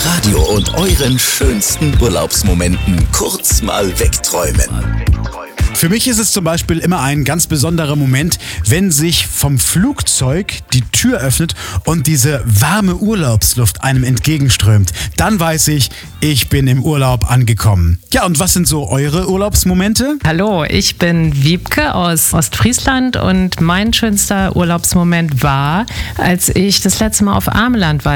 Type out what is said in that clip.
Radio und euren schönsten Urlaubsmomenten kurz mal wegträumen. Für mich ist es zum Beispiel immer ein ganz besonderer Moment, wenn sich vom Flugzeug die Tür öffnet und diese warme Urlaubsluft einem entgegenströmt. Dann weiß ich, ich bin im Urlaub angekommen. Ja, und was sind so eure Urlaubsmomente? Hallo, ich bin Wiebke aus Ostfriesland und mein schönster Urlaubsmoment war, als ich das letzte Mal auf Ameland war.